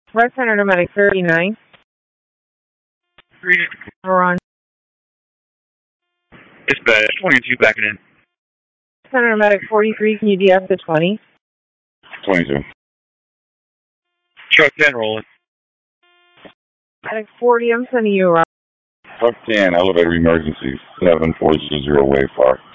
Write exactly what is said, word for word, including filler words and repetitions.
Red Center Medic thirty-nine. We're on. It's bad. twenty-two backing in. Center Medic forty-three, can you D F to twenty? twenty-two. Truck ten rolling. Medic forty, I'm sending you around. Truck ten, elevator emergency, seven four zero Wayfar.